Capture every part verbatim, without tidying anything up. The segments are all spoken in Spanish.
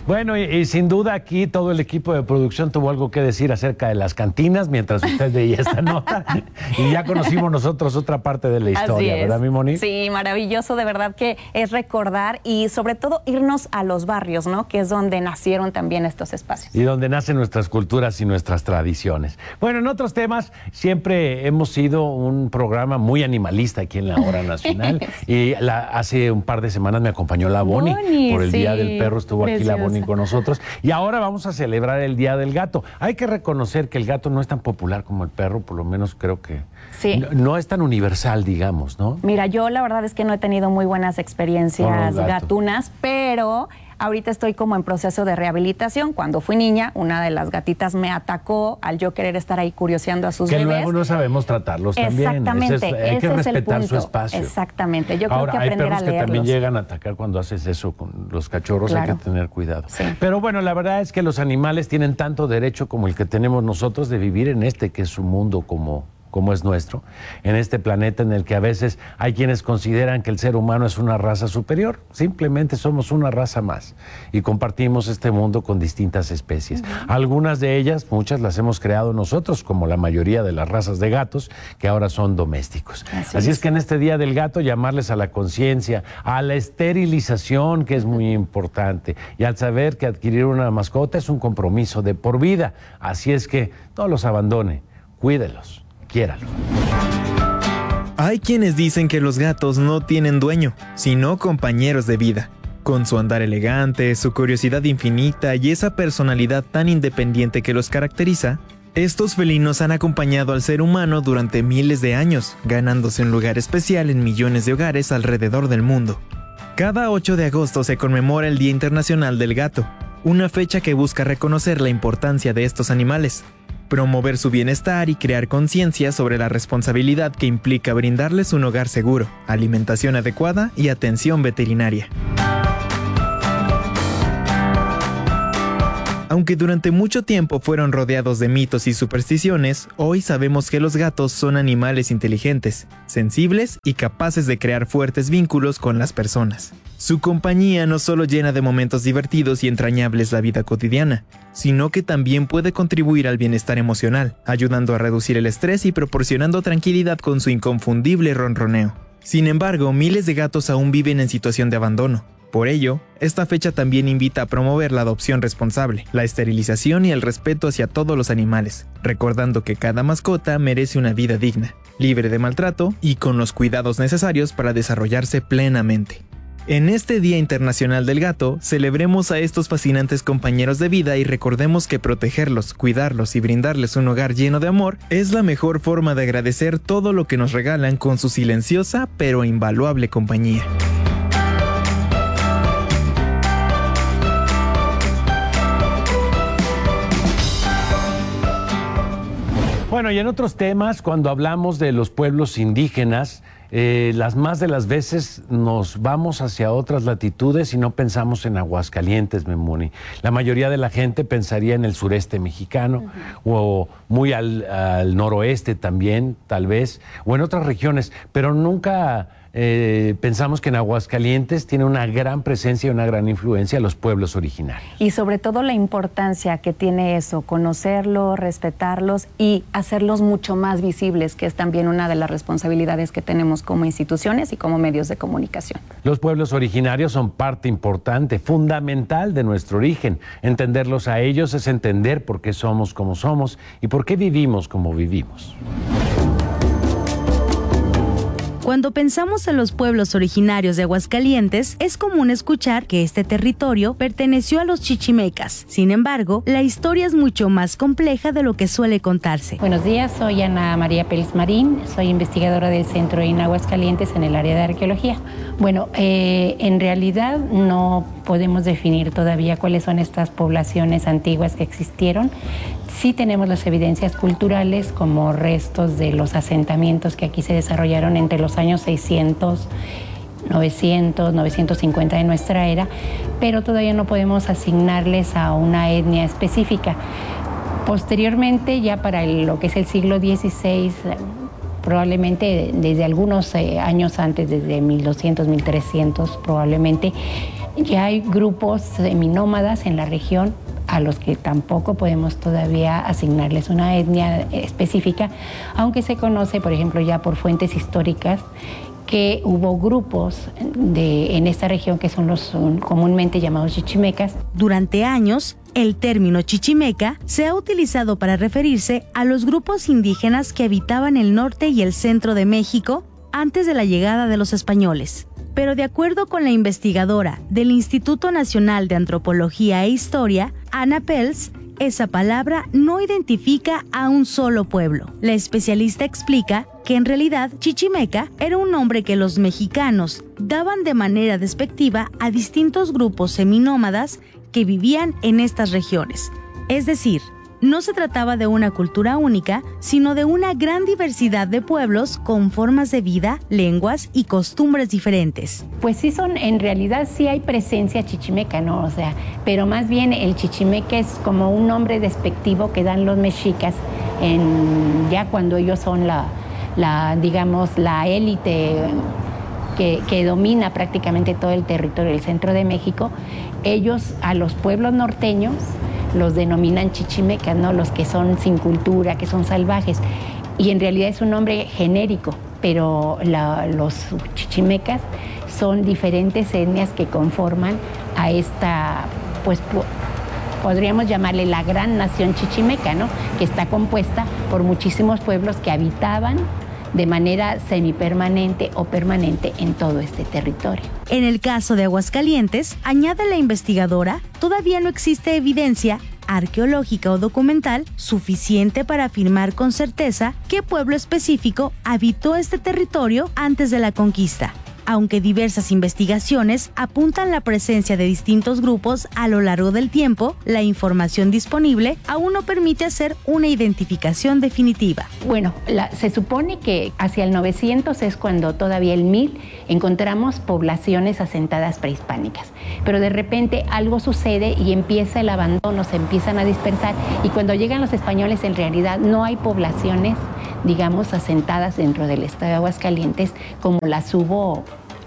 Bueno, y, y sin duda aquí todo el equipo de producción tuvo algo que decir acerca de las cantinas mientras usted veía esta nota y ya conocimos nosotros otra parte de la historia, ¿verdad, mi Moni? Sí, maravilloso, de verdad que es recordar y sobre todo irnos a los barrios, ¿no? Que es donde nacieron también estos espacios. Y donde nacen nuestras culturas y nuestras tradiciones. Bueno, en otros temas siempre hemos sido un programa muy animalista aquí en la Hora Nacional y la, hace un par de semanas me acompañó la Boni, Boni por el sí, Día del Perro, estuvo preciosa. Aquí la Boni con nosotros y ahora vamos a celebrar el Día del Gato. Hay que reconocer que el gato no es tan popular como el perro, por lo menos creo que sí. no, no es tan universal, digamos, ¿no? Mira, yo la verdad es que no he tenido muy buenas experiencias gatunas, pero ahorita estoy como en proceso de rehabilitación. Cuando fui niña, una de las gatitas me atacó al yo querer estar ahí curioseando a sus que bebés. Que luego no sabemos tratarlos también. Exactamente, ese es, hay ese que es respetar el punto. Su espacio. Exactamente, yo Ahora, creo que aprender a leerlos. Hay perros que también llegan a atacar cuando haces eso con los cachorros, claro. Hay que tener cuidado. Sí. Pero bueno, la verdad es que los animales tienen tanto derecho como el que tenemos nosotros de vivir en este que es su mundo como... como es nuestro, en este planeta en el que a veces hay quienes consideran que el ser humano es una raza superior. Simplemente somos una raza más y compartimos este mundo con distintas especies. Uh-huh. Algunas de ellas, muchas las hemos creado nosotros, como la mayoría de las razas de gatos, que ahora son domésticos. Así, Así es. es que en este Día del Gato, llamarles a la conciencia, a la esterilización, que es muy importante, y al saber que adquirir una mascota es un compromiso de por vida. Así es que no los abandone, cuídelos. Quiéralo. Hay quienes dicen que los gatos no tienen dueño, sino compañeros de vida. Con su andar elegante, su curiosidad infinita y esa personalidad tan independiente que los caracteriza, estos felinos han acompañado al ser humano durante miles de años, ganándose un lugar especial en millones de hogares alrededor del mundo. Cada ocho de agosto se conmemora el Día Internacional del Gato, una fecha que busca reconocer la importancia de estos animales, promover su bienestar y crear conciencia sobre la responsabilidad que implica brindarles un hogar seguro, alimentación adecuada y atención veterinaria. Aunque durante mucho tiempo fueron rodeados de mitos y supersticiones, hoy sabemos que los gatos son animales inteligentes, sensibles y capaces de crear fuertes vínculos con las personas. Su compañía no solo llena de momentos divertidos y entrañables la vida cotidiana, sino que también puede contribuir al bienestar emocional, ayudando a reducir el estrés y proporcionando tranquilidad con su inconfundible ronroneo. Sin embargo, miles de gatos aún viven en situación de abandono. Por ello, esta fecha también invita a promover la adopción responsable, la esterilización y el respeto hacia todos los animales, recordando que cada mascota merece una vida digna, libre de maltrato y con los cuidados necesarios para desarrollarse plenamente. En este Día Internacional del Gato, celebremos a estos fascinantes compañeros de vida y recordemos que protegerlos, cuidarlos y brindarles un hogar lleno de amor es la mejor forma de agradecer todo lo que nos regalan con su silenciosa pero invaluable compañía. Bueno, y en otros temas, cuando hablamos de los pueblos indígenas, eh, las más de las veces nos vamos hacia otras latitudes y no pensamos en Aguascalientes, Memoni. La mayoría de la gente pensaría en el sureste mexicano, uh-huh. o muy al, al noroeste también, tal vez, o en otras regiones, pero nunca... Eh, pensamos que en Aguascalientes tiene una gran presencia y una gran influencia los pueblos originarios. Y sobre todo la importancia que tiene eso, conocerlos, respetarlos y hacerlos mucho más visibles, que es también una de las responsabilidades que tenemos como instituciones y como medios de comunicación. Los pueblos originarios son parte importante, fundamental de nuestro origen. Entenderlos a ellos es entender por qué somos como somos y por qué vivimos como vivimos. Cuando pensamos en los pueblos originarios de Aguascalientes, es común escuchar que este territorio perteneció a los chichimecas. Sin embargo, la historia es mucho más compleja de lo que suele contarse. Buenos días, soy Ana María Pérez Marín, soy investigadora del Centro en Aguascalientes en el área de arqueología. Bueno, eh, en realidad no podemos definir todavía cuáles son estas poblaciones antiguas que existieron. Sí tenemos las evidencias culturales como restos de los asentamientos que aquí se desarrollaron entre los años seiscientos, novecientos, novecientos cincuenta de nuestra era, pero todavía no podemos asignarles a una etnia específica. Posteriormente, ya para el, lo que es el siglo dieciséis, probablemente desde algunos eh, años antes, desde mil doscientos, mil trescientos, probablemente Ya hay grupos seminómadas en la región a los que tampoco podemos todavía asignarles una etnia específica, aunque se conoce, por ejemplo, ya por fuentes históricas, que hubo grupos de, en esta región que son los son comúnmente llamados chichimecas. Durante años, el término chichimeca se ha utilizado para referirse a los grupos indígenas que habitaban el norte y el centro de México antes de la llegada de los españoles. Pero de acuerdo con la investigadora del Instituto Nacional de Antropología e Historia, Ana Pels, esa palabra no identifica a un solo pueblo. La especialista explica que en realidad chichimeca era un nombre que los mexicanos daban de manera despectiva a distintos grupos seminómadas que vivían en estas regiones. Es decir, no se trataba de una cultura única, sino de una gran diversidad de pueblos con formas de vida, lenguas y costumbres diferentes. Pues sí son, en realidad sí hay presencia chichimeca, ¿no? O sea, pero más bien el chichimeca es como un nombre despectivo que dan los mexicas en, ya cuando ellos son la, la digamos, la élite que, que domina prácticamente todo el territorio del centro de México. Ellos a los pueblos norteños los denominan chichimecas, ¿no? Los que son sin cultura, que son salvajes. Y en realidad es un nombre genérico, pero la, los chichimecas son diferentes etnias que conforman a esta, pues podríamos llamarle la gran nación chichimeca, ¿no? Que está compuesta por muchísimos pueblos que habitaban de manera semipermanente o permanente en todo este territorio. En el caso de Aguascalientes, añade la investigadora, todavía no existe evidencia arqueológica o documental suficiente para afirmar con certeza qué pueblo específico habitó este territorio antes de la conquista. Aunque diversas investigaciones apuntan la presencia de distintos grupos a lo largo del tiempo, la información disponible aún no permite hacer una identificación definitiva. Bueno, la, se supone que hacia el novecientos es cuando todavía el mil encontramos poblaciones asentadas prehispánicas, pero de repente algo sucede y empieza el abandono, se empiezan a dispersar y cuando llegan los españoles en realidad no hay poblaciones, digamos, asentadas dentro del estado de Aguascalientes como las hubo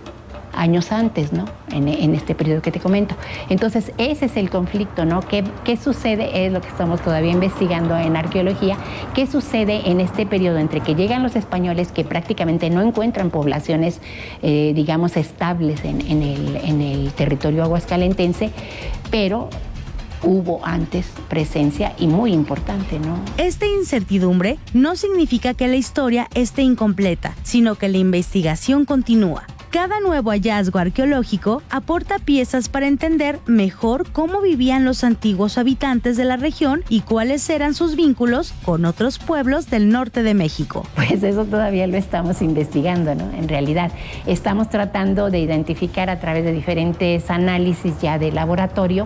años antes, ¿no? En, en este periodo que te comento. Entonces, ese es el conflicto, ¿no? ¿Qué, qué sucede? Es lo que estamos todavía investigando en arqueología. ¿Qué sucede en este periodo entre que llegan los españoles, que prácticamente no encuentran poblaciones, eh, digamos, estables en, en, el, en el territorio aguascalentense, pero hubo antes presencia y muy importante, ¿no? Esta incertidumbre no significa que la historia esté incompleta, sino que la investigación continúa. Cada nuevo hallazgo arqueológico aporta piezas para entender mejor cómo vivían los antiguos habitantes de la región y cuáles eran sus vínculos con otros pueblos del norte de México. Pues eso todavía lo estamos investigando, ¿no? En realidad, estamos tratando de identificar a través de diferentes análisis ya de laboratorio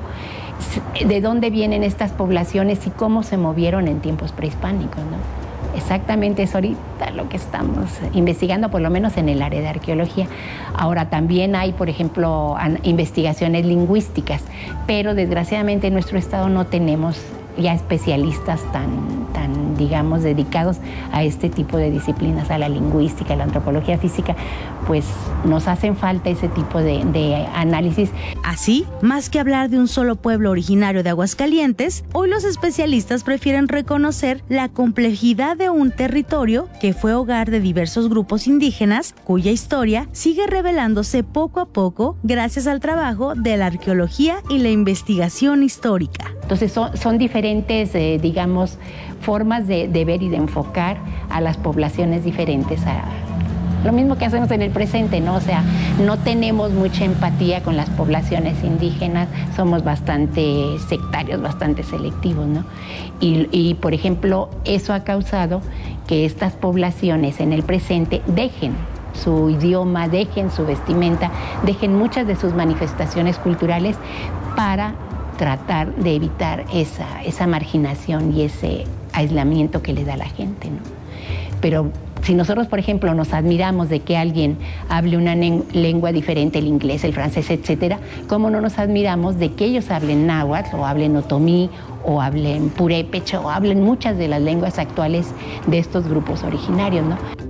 de dónde vienen estas poblaciones y cómo se movieron en tiempos prehispánicos, ¿no? Exactamente es ahorita lo que estamos investigando, por lo menos en el área de arqueología. Ahora también hay, por ejemplo, investigaciones lingüísticas, pero desgraciadamente en nuestro estado no tenemos ya especialistas tan, tan, digamos, dedicados a este tipo de disciplinas, a la lingüística, a la antropología física, pues nos hacen falta ese tipo de, de análisis. Así, más que hablar de un solo pueblo originario de Aguascalientes, hoy los especialistas prefieren reconocer la complejidad de un territorio que fue hogar de diversos grupos indígenas, cuya historia sigue revelándose poco a poco gracias al trabajo de la arqueología y la investigación histórica. Entonces son, son diferentes, eh, digamos, formas de, de ver y de enfocar a las poblaciones diferentes. A, lo mismo que hacemos en el presente, ¿no? O sea, no tenemos mucha empatía con las poblaciones indígenas, somos bastante sectarios, bastante selectivos, ¿no? Y, y, por ejemplo, eso ha causado que estas poblaciones en el presente dejen su idioma, dejen su vestimenta, dejen muchas de sus manifestaciones culturales para tratar de evitar esa, esa marginación y ese aislamiento que le da a la gente, ¿no? Pero si nosotros, por ejemplo, nos admiramos de que alguien hable una lengua diferente, el inglés, el francés, etcétera, ¿cómo no nos admiramos de que ellos hablen náhuatl o hablen otomí o hablen purépecha o hablen muchas de las lenguas actuales de estos grupos originarios, ¿no?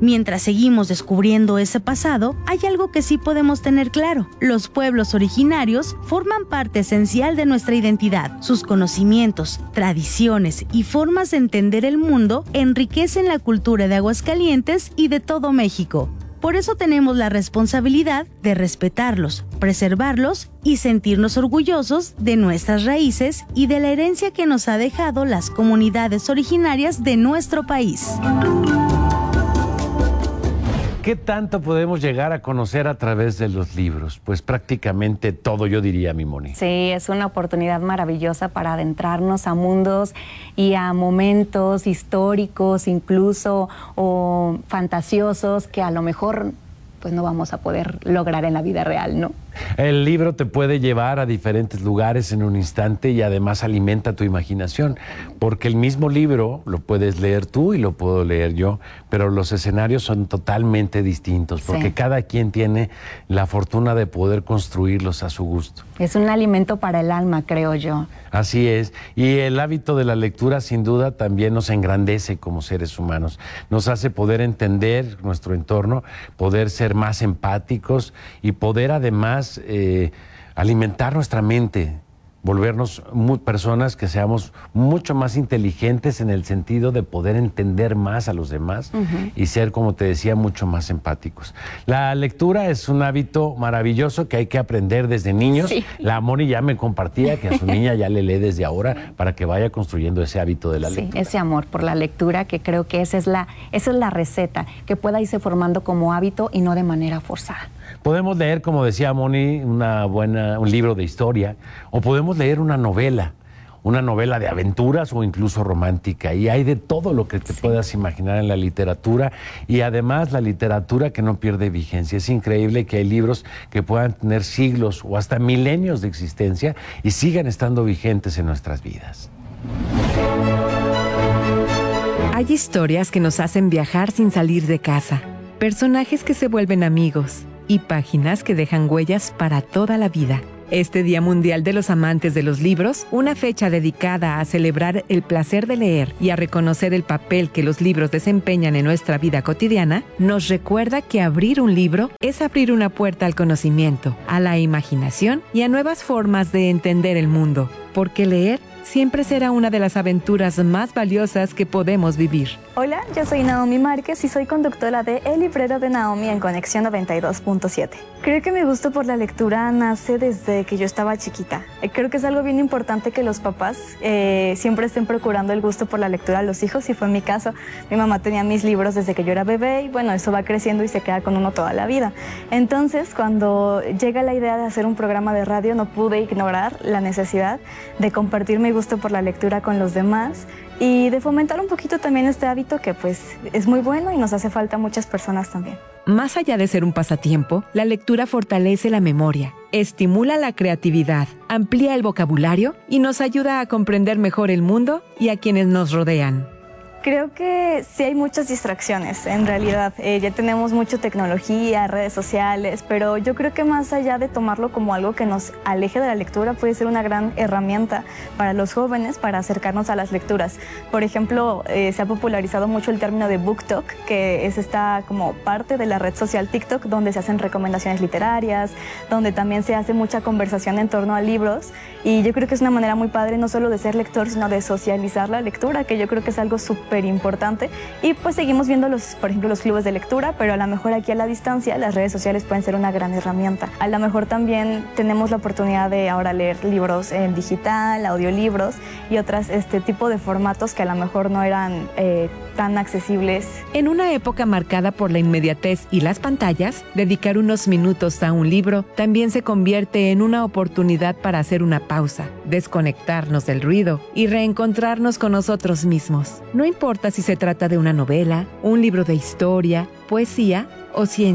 Mientras seguimos descubriendo ese pasado, hay algo que sí podemos tener claro. Los pueblos originarios forman parte esencial de nuestra identidad. Sus conocimientos, tradiciones y formas de entender el mundo enriquecen la cultura de Aguascalientes y de todo México. Por eso tenemos la responsabilidad de respetarlos, preservarlos y sentirnos orgullosos de nuestras raíces y de la herencia que nos ha dejado las comunidades originarias de nuestro país. ¿Qué tanto podemos llegar a conocer a través de los libros? Pues prácticamente todo, yo diría, mi Moni. Sí, es una oportunidad maravillosa para adentrarnos a mundos y a momentos históricos, incluso, o fantasiosos, que a lo mejor pues no vamos a poder lograr en la vida real, ¿no? El libro te puede llevar a diferentes lugares en un instante y además alimenta tu imaginación, porque el mismo libro lo puedes leer tú y lo puedo leer yo, pero los escenarios son totalmente distintos, porque sí, cada quien tiene la fortuna de poder construirlos a su gusto. Es un alimento para el alma, creo yo. Así es, y el hábito de la lectura sin duda también nos engrandece como seres humanos, nos hace poder entender nuestro entorno, poder ser más empáticos y poder además Eh, alimentar nuestra mente, volvernos muy, personas que seamos mucho más inteligentes en el sentido de poder entender más a los demás uh-huh. y ser, como te decía, mucho más empáticos. La lectura es un hábito maravilloso que hay que aprender desde niños. Sí. La Moni ya me compartía que a su niña ya le lee desde ahora para que vaya construyendo ese hábito de la sí, lectura. Ese amor por la lectura, que creo que esa es la, esa es la receta, que pueda irse formando como hábito y no de manera forzada. Podemos leer, como decía Moni, una buena, un libro de historia, o podemos leer una novela, una novela de aventuras o incluso romántica. Y hay de todo lo que te sí. puedas imaginar en la literatura, y además la literatura que no pierde vigencia. Es increíble que hay libros que puedan tener siglos o hasta milenios de existencia y sigan estando vigentes en nuestras vidas. Hay historias que nos hacen viajar sin salir de casa, personajes que se vuelven amigos y páginas que dejan huellas para toda la vida. Este Día Mundial de los Amantes de los Libros, una fecha dedicada a celebrar el placer de leer y a reconocer el papel que los libros desempeñan en nuestra vida cotidiana, nos recuerda que abrir un libro es abrir una puerta al conocimiento, a la imaginación y a nuevas formas de entender el mundo, porque leer siempre será una de las aventuras más valiosas que podemos vivir. Hola, yo soy Naomi Márquez y soy conductora de El Librero de Naomi en Conexión noventa y dos punto siete. Creo que mi gusto por la lectura nace desde que yo estaba chiquita. Creo que es algo bien importante que los papás eh, siempre estén procurando el gusto por la lectura a los hijos, y fue mi caso. Mi mamá tenía mis libros desde que yo era bebé y bueno, eso va creciendo y se queda con uno toda la vida. Entonces, cuando llega la idea de hacer un programa de radio, no pude ignorar la necesidad de compartir mi gusto por la lectura con los demás y de fomentar un poquito también este hábito que pues es muy bueno y nos hace falta a muchas personas también. Más allá de ser un pasatiempo, la lectura fortalece la memoria, estimula la creatividad, amplía el vocabulario y nos ayuda a comprender mejor el mundo y a quienes nos rodean. Creo que sí hay muchas distracciones, en realidad. Eh, ya tenemos mucha tecnología, redes sociales, pero yo creo que más allá de tomarlo como algo que nos aleje de la lectura, puede ser una gran herramienta para los jóvenes para acercarnos a las lecturas. Por ejemplo, eh, se ha popularizado mucho el término de BookTok, que es esta como parte de la red social TikTok, donde se hacen recomendaciones literarias, donde también se hace mucha conversación en torno a libros, y yo creo que es una manera muy padre no solo de ser lector, sino de socializar la lectura, que yo creo que es algo súper importante. Y pues seguimos viendo los, por ejemplo, los clubes de lectura, pero a lo mejor aquí a la distancia las redes sociales pueden ser una gran herramienta. A lo mejor también tenemos la oportunidad de ahora leer libros en digital, audiolibros y otras este tipo de formatos que a lo mejor no eran eh, tan accesibles. En una época marcada por la inmediatez y las pantallas, dedicar unos minutos a un libro también se convierte en una oportunidad para hacer una pausa, desconectarnos del ruido y reencontrarnos con nosotros mismos. No importa si se trata de una novela, un libro de historia, poesía o ciencia.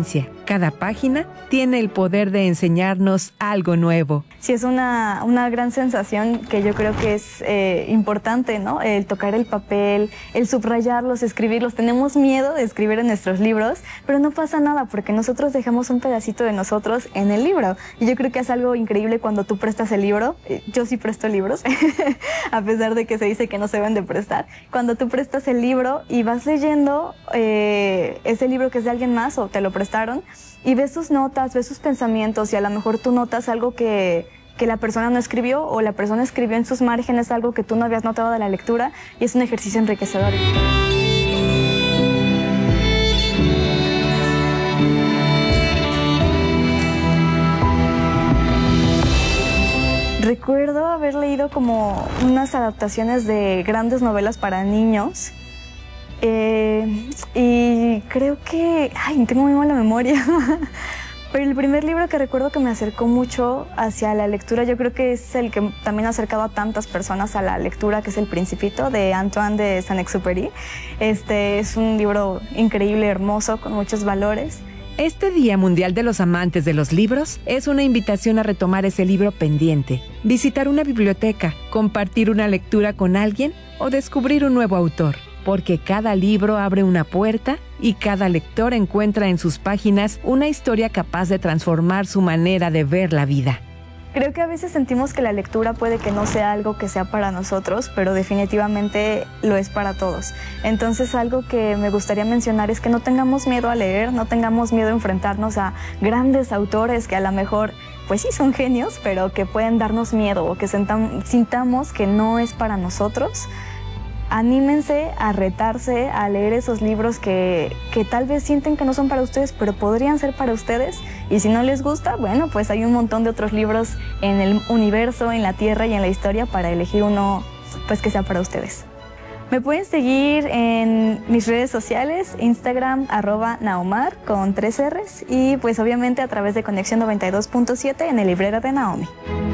Cada página tiene el poder de enseñarnos algo nuevo. Sí, es una, una gran sensación que yo creo que es eh, importante, ¿no? El tocar el papel, el subrayarlos, escribirlos. Tenemos miedo de escribir en nuestros libros, pero no pasa nada porque nosotros dejamos un pedacito de nosotros en el libro. Y yo creo que es algo increíble cuando tú prestas el libro. Yo sí presto libros, a pesar de que se dice que no se deben de prestar. Cuando tú prestas el libro y vas leyendo eh, ese libro que es de alguien más o te lo prestaron, y ves sus notas, ves sus pensamientos y a lo mejor tú notas algo que, que la persona no escribió o la persona escribió en sus márgenes algo que tú no habías notado de la lectura y es un ejercicio enriquecedor. Recuerdo haber leído como unas adaptaciones de grandes novelas para niños. Eh, y creo que... Ay, tengo muy mala memoria. Pero el primer libro que recuerdo que me acercó mucho hacia la lectura, yo creo que es el que también ha acercado a tantas personas a la lectura, que es El Principito, de Antoine de Saint-Exupéry. Este es un libro increíble, hermoso, con muchos valores. Este Día Mundial de los Amantes de los Libros es una invitación a retomar ese libro pendiente, visitar una biblioteca, compartir una lectura con alguien o descubrir un nuevo autor. Porque cada libro abre una puerta y cada lector encuentra en sus páginas una historia capaz de transformar su manera de ver la vida. Creo que a veces sentimos que la lectura puede que no sea algo que sea para nosotros, pero definitivamente lo es para todos. Entonces, algo que me gustaría mencionar es que no tengamos miedo a leer, no tengamos miedo a enfrentarnos a grandes autores que a lo mejor, pues sí son genios, pero que pueden darnos miedo o que sentam- sintamos que no es para nosotros. Anímense a retarse, a leer esos libros que, que tal vez sienten que no son para ustedes, pero podrían ser para ustedes. Y si no les gusta, bueno, pues hay un montón de otros libros en el universo, en la Tierra y en la historia para elegir uno pues que sea para ustedes. Me pueden seguir en mis redes sociales, Instagram, arroba Naomar, con tres R's, y pues obviamente a través de Conexión noventa y dos punto siete en el Librero de Naomi.